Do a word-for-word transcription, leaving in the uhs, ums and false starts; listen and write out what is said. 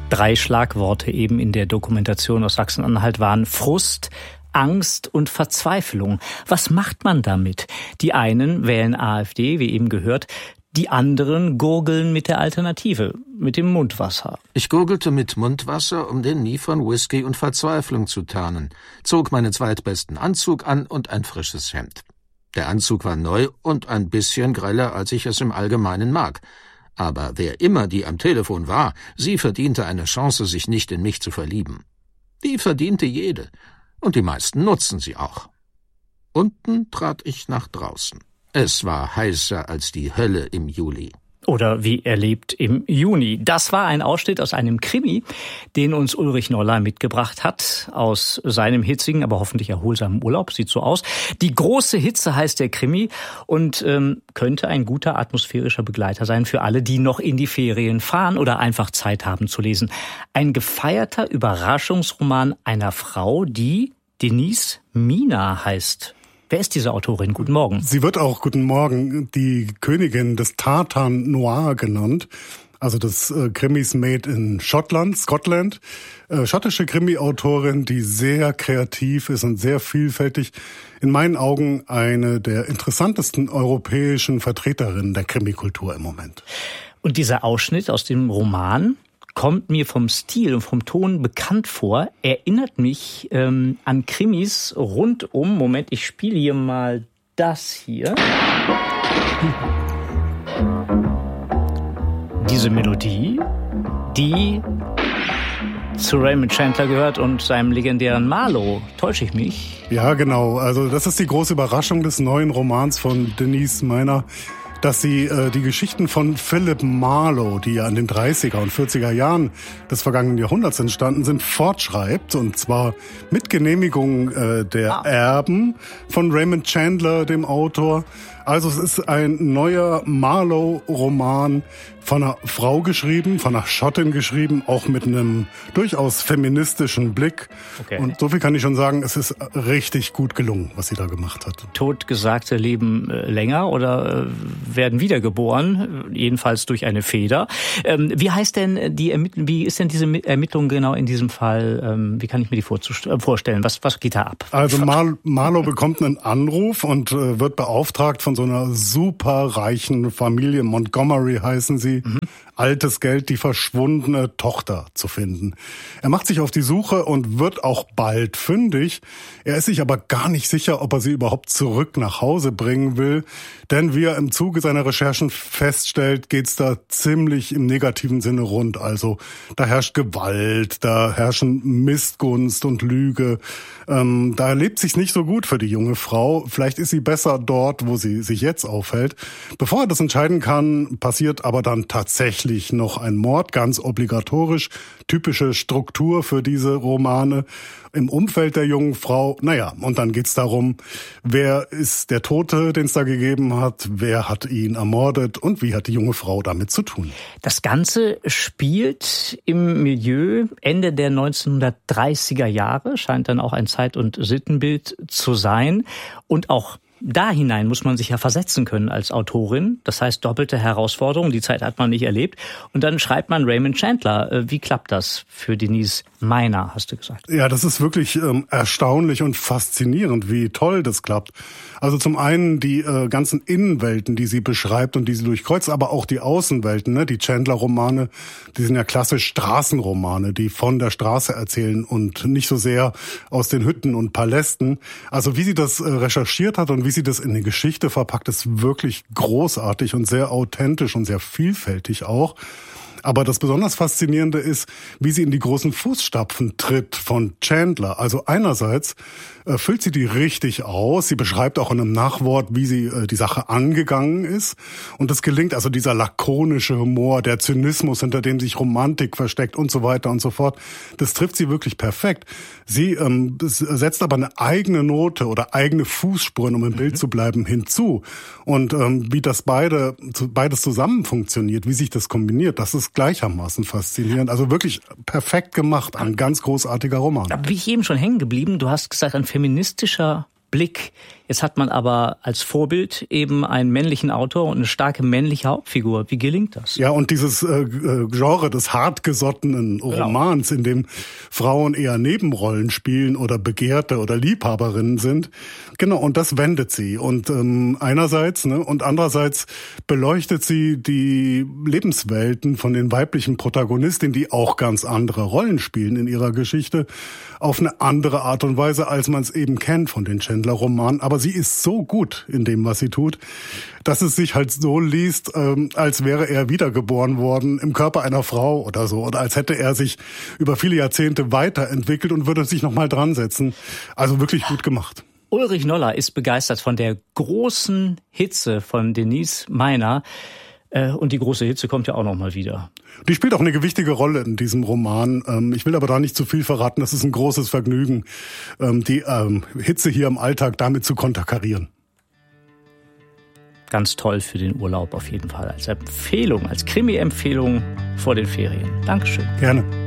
Drei Schlagworte eben in der Dokumentation aus Sachsen-Anhalt waren Frust, Angst und Verzweiflung. Was macht man damit? Die einen wählen AfD, wie eben gehört, die anderen gurgeln mit der Alternative, mit dem Mundwasser. Ich gurgelte mit Mundwasser, um den Nie von Whisky und Verzweiflung zu tarnen, zog meinen zweitbesten Anzug an und ein frisches Hemd. Der Anzug war neu und ein bisschen greller, als ich es im Allgemeinen mag. Aber wer immer die am Telefon war, sie verdiente eine Chance, sich nicht in mich zu verlieben. Die verdiente jede, und die meisten nutzen sie auch. Unten trat ich nach draußen. Es war heißer als die Hölle im Juli. Oder wie erlebt im Juni. Das war ein Ausschnitt aus einem Krimi, den uns Ulrich Noller mitgebracht hat, aus seinem hitzigen, aber hoffentlich erholsamen Urlaub, sieht so aus. Die große Hitze heißt der Krimi und ähm, könnte ein guter atmosphärischer Begleiter sein für alle, die noch in die Ferien fahren oder einfach Zeit haben zu lesen. Ein gefeierter Überraschungsroman einer Frau, die Denise Mina heißt. Wer ist diese Autorin? Guten Morgen. Sie wird auch, guten Morgen, die Königin des Tartan Noir genannt. Also des äh, Krimis made in Schottland, Scotland. Äh, schottische Krimi-Autorin, die sehr kreativ ist und sehr vielfältig. In meinen Augen eine der interessantesten europäischen Vertreterinnen der Krimikultur im Moment. Und dieser Ausschnitt aus dem Roman kommt mir vom Stil und vom Ton bekannt vor, erinnert mich ähm, an Krimis rundum. Moment, ich spiele hier mal das hier. Diese Melodie, die zu Raymond Chandler gehört und seinem legendären Marlowe. Täusche ich mich? Ja, genau. Also das ist die große Überraschung des neuen Romans von Denise Mina, dass sie äh, die Geschichten von Philip Marlowe, die ja in den dreißiger und vierziger Jahren des vergangenen Jahrhunderts entstanden sind, fortschreibt. Und zwar mit Genehmigung äh, der ah. Erben von Raymond Chandler, dem Autor. Also es ist ein neuer Marlowe-Roman von einer Frau geschrieben, von einer Schottin geschrieben, auch mit einem durchaus feministischen Blick. Okay. Und so viel kann ich schon sagen, es ist richtig gut gelungen, was sie da gemacht hat. Totgesagte leben äh, länger oder äh, werden wiedergeboren, jedenfalls durch eine Feder. Ähm, wie heißt denn die Ermittlung, wie ist denn diese Ermittlung genau in diesem Fall? Ähm, wie kann ich mir die vorstellen? Was, was geht da ab? Also Mar- Marlowe bekommt einen Anruf und äh, wird beauftragt von so einer super reichen Familie, Montgomery heißen sie, mhm. altes Geld, die verschwundene Tochter zu finden. Er macht sich auf die Suche und wird auch bald fündig. Er ist sich aber gar nicht sicher, ob er sie überhaupt zurück nach Hause bringen will, denn wie er im Zuge seiner Recherchen feststellt, geht's da ziemlich im negativen Sinne rund. Also da herrscht Gewalt, da herrschen Missgunst und Lüge. Ähm, da lebt sich's nicht so gut für die junge Frau. Vielleicht ist sie besser dort, wo sie sich jetzt aufhält. Bevor er das entscheiden kann, passiert aber dann tatsächlich noch ein Mord, ganz obligatorisch, typische Struktur für diese Romane im Umfeld der jungen Frau. Naja, und dann geht's darum, wer ist der Tote, den es da gegeben hat, wer hat ihn ermordet und wie hat die junge Frau damit zu tun. Das Ganze spielt im Milieu Ende der neunzehnhundertdreißiger Jahre, scheint dann auch ein Zeit- und Sittenbild zu sein und auch da hinein muss man sich ja versetzen können als Autorin. Das heißt, doppelte Herausforderung. Die Zeit hat man nicht erlebt. Und dann schreibt man Raymond Chandler. Wie klappt das für Denise Mina, hast du gesagt? Ja, das ist wirklich ähm, erstaunlich und faszinierend, wie toll das klappt. Also zum einen die äh, ganzen Innenwelten, die sie beschreibt und die sie durchkreuzt, aber auch die Außenwelten, ne? Die Chandler-Romane, die sind ja klassisch Straßenromane, die von der Straße erzählen und nicht so sehr aus den Hütten und Palästen. Also wie sie das äh, recherchiert hat und wie sie das in eine Geschichte verpackt, ist wirklich großartig und sehr authentisch und sehr vielfältig auch. Aber das besonders Faszinierende ist, wie sie in die großen Fußstapfen tritt von Chandler. Also einerseits äh, füllt sie die richtig aus. Sie beschreibt auch in einem Nachwort, wie sie äh, die Sache angegangen ist. Und das gelingt, also dieser lakonische Humor, der Zynismus, hinter dem sich Romantik versteckt und so weiter und so fort. Das trifft sie wirklich perfekt. Sie ähm, setzt aber eine eigene Note oder eigene Fußspuren, um im mhm. Bild zu bleiben, hinzu. Und ähm, wie das beide, beides zusammen funktioniert, wie sich das kombiniert, das ist gleichermaßen faszinierend. Also wirklich perfekt gemacht, ein ganz großartiger Roman. Da bin ich eben schon hängen geblieben. Du hast gesagt, ein feministischer Blick. Jetzt hat man aber als Vorbild eben einen männlichen Autor und eine starke männliche Hauptfigur. Wie gelingt das? Ja, und dieses äh, Genre des hartgesottenen Romans, genau, in dem Frauen eher Nebenrollen spielen oder Begehrte oder Liebhaberinnen sind. Genau, und das wendet sie. Und ähm, einerseits, ne, und andererseits beleuchtet sie die Lebenswelten von den weiblichen Protagonistinnen, die auch ganz andere Rollen spielen in ihrer Geschichte, auf eine andere Art und Weise, als man es eben kennt von den Chandler-Romanen. Aber sie ist so gut in dem, was sie tut, dass es sich halt so liest, ähm, als wäre er wiedergeboren worden im Körper einer Frau oder so. Oder als hätte er sich über viele Jahrzehnte weiterentwickelt und würde sich nochmal dran setzen. Also wirklich gut gemacht. Ulrich Noller ist begeistert von der großen Hitze von Denise Meiner. Und die große Hitze kommt ja auch noch mal wieder. Die spielt auch eine gewichtige Rolle in diesem Roman. Ich will aber da nicht zu viel verraten. Das ist ein großes Vergnügen, die Hitze hier im Alltag damit zu konterkarieren. Ganz toll für den Urlaub auf jeden Fall. Als Empfehlung, als Krimi-Empfehlung vor den Ferien. Dankeschön. Gerne.